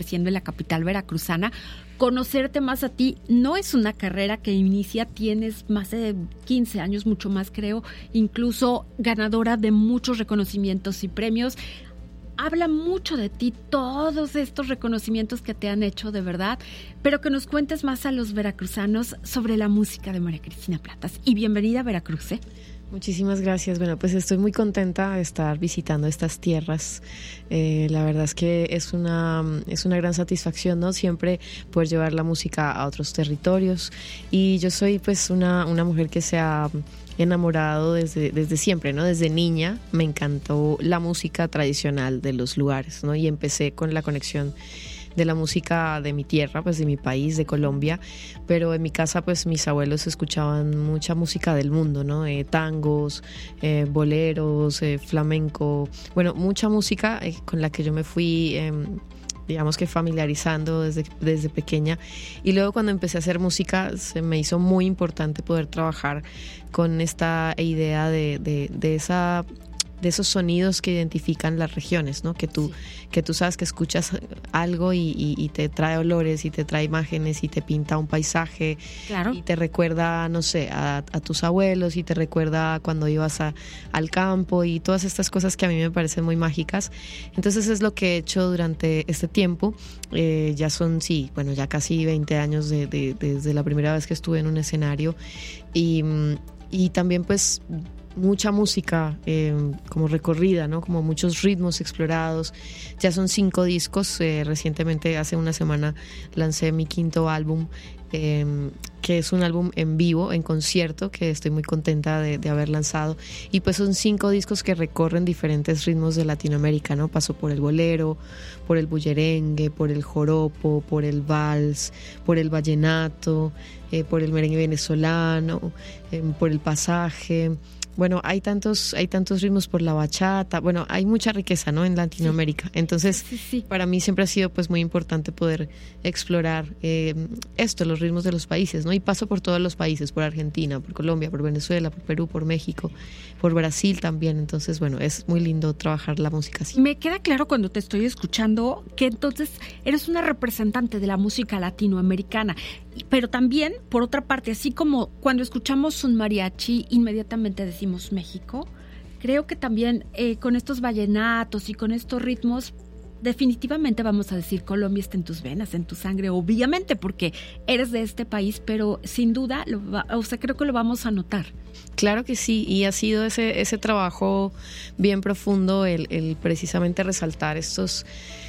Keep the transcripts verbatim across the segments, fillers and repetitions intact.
siendo en la capital veracruzana. Conocerte más a ti no es una carrera que inicia, tienes más de quince años, mucho más creo, incluso ganadora de muchos reconocimientos y premios. Habla mucho de ti, todos estos reconocimientos que te han hecho de verdad, pero que nos cuentes más a los veracruzanos sobre la música de María Cristina Platas. Y bienvenida a Veracruz, ¿eh? Muchísimas gracias. Bueno, pues estoy muy contenta de estar visitando estas tierras. Eh, la verdad es que es una, es una gran satisfacción, ¿no? Siempre poder llevar la música a otros territorios. Y yo soy pues una, una mujer que se ha enamorado desde, desde siempre, ¿no? Desde niña me encantó la música tradicional de los lugares, ¿no? Y empecé con la conexión de la música de mi tierra, pues de mi país, de Colombia, pero en mi casa pues mis abuelos escuchaban mucha música del mundo, ¿no? Eh, tangos, eh, boleros, eh, flamenco, bueno, mucha música eh, con la que yo me fui eh, digamos que familiarizando desde, desde pequeña, y luego cuando empecé a hacer música se me hizo muy importante poder trabajar con esta idea de, de, de esa... de esos sonidos que identifican las regiones, ¿no? Que tú, sí. que tú sabes que escuchas algo y, y, y te trae olores y te trae imágenes y te pinta un paisaje, claro. Y te recuerda, no sé, a, a tus abuelos y te recuerda cuando ibas a, al campo y todas estas cosas que a mí me parecen muy mágicas. Entonces es lo que he hecho durante este tiempo. Eh, ya son, sí, bueno, ya casi veinte años de, de, desde la primera vez que estuve en un escenario y, y también pues mucha música eh, como recorrida, ¿no? Como muchos ritmos explorados. Ya son cinco discos. Eh, recientemente, hace una semana, lancé mi quinto álbum, eh, que es un álbum en vivo, en concierto, que estoy muy contenta de, de haber lanzado. Y pues son cinco discos que recorren diferentes ritmos de Latinoamérica, ¿no? Paso por el bolero, por el bullerengue, por el joropo, por el vals, por el vallenato, eh, por el merengue venezolano, eh, por el pasaje. Bueno, hay tantos, hay tantos ritmos, por la bachata. Bueno, hay mucha riqueza, ¿no? En Latinoamérica. Sí. Entonces, sí, sí. Para mí siempre ha sido pues muy importante poder explorar eh, esto, los ritmos de los países, ¿no? Y paso por todos los países, por Argentina, por Colombia, por Venezuela, por Perú, por México, por Brasil también. Entonces, bueno, es muy lindo trabajar la música así. Me queda claro cuando te estoy escuchando que entonces eres una representante de la música latinoamericana. Pero también, por otra parte, así como cuando escuchamos un mariachi, inmediatamente decimos México, creo que también eh, con estos vallenatos y con estos ritmos, definitivamente vamos a decir Colombia está en tus venas, en tu sangre, obviamente, porque eres de este país, pero sin duda, lo va, o sea, creo que lo vamos a notar. Claro que sí, y ha sido ese, ese trabajo bien profundo el, el precisamente resaltar estos...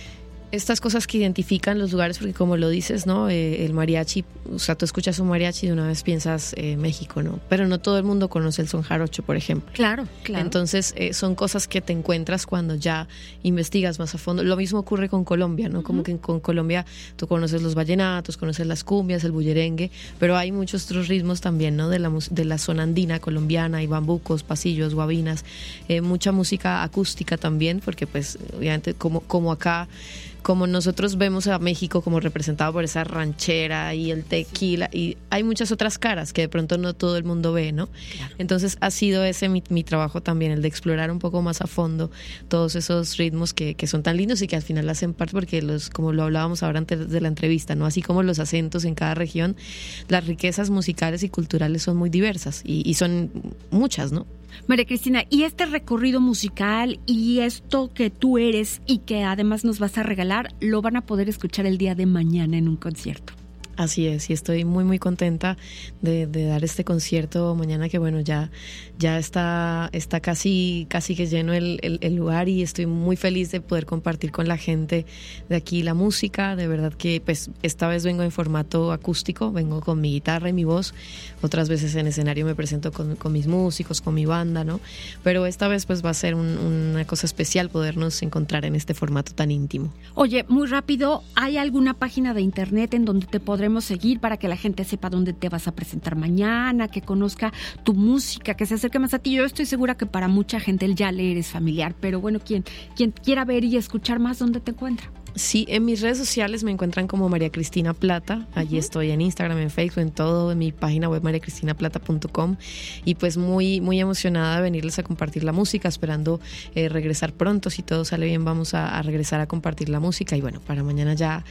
estas cosas que identifican los lugares, porque como lo dices, ¿no? Eh, el mariachi, o sea, tú escuchas un mariachi y de una vez piensas eh, México, ¿no? Pero no todo el mundo conoce el son jarocho, por ejemplo. Claro, claro. Entonces, eh, son cosas que te encuentras cuando ya investigas más a fondo. Lo mismo ocurre con Colombia, ¿no? Uh-huh. Como que con Colombia tú conoces los vallenatos, conoces las cumbias, el bullerengue, pero hay muchos otros ritmos también, ¿no? De la, de la zona andina colombiana, hay bambucos, pasillos, guabinas, eh, mucha música acústica también, porque pues, obviamente, como, como acá, como nosotros vemos a México como representado por esa ranchera y el tequila, y hay muchas otras caras que de pronto no todo el mundo ve, ¿no? Claro. Entonces ha sido ese mi, mi trabajo también, el de explorar un poco más a fondo todos esos ritmos que, que son tan lindos y que al final hacen parte, porque los, como lo hablábamos ahora antes de la entrevista, ¿no? Así como los acentos en cada región, las riquezas musicales y culturales son muy diversas y, y son muchas, ¿no? María Cristina, y este recorrido musical y esto que tú eres y que además nos vas a regalar, lo van a poder escuchar el día de mañana en un concierto. Así es, y estoy muy muy contenta de, de dar este concierto mañana, que bueno, ya, ya está, está casi, casi que lleno el, el, el lugar, y estoy muy feliz de poder compartir con la gente de aquí la música. De verdad que pues esta vez vengo en formato acústico, vengo con mi guitarra y mi voz. Otras veces en escenario me presento con, con mis músicos, con mi banda, ¿no? Pero esta vez pues va a ser un, una cosa especial podernos encontrar en este formato tan íntimo. Oye, muy rápido, ¿hay alguna página de internet en donde te podremos seguir para que la gente sepa dónde te vas a presentar mañana, que conozca tu música, que se acerque más a ti? Yo estoy segura que para mucha gente el ya leer es familiar, pero bueno, quien, quien quiera ver y escuchar más, ¿dónde te encuentra? Sí, en mis redes sociales me encuentran como María Cristina Plata. Allí uh-huh. estoy en Instagram, en Facebook, en todo, en mi página web maría cristina plata punto com. Y pues muy, muy emocionada de venirles a compartir la música, esperando eh, regresar pronto. Si todo sale bien, vamos a, a regresar a compartir la música. Y bueno, para mañana ya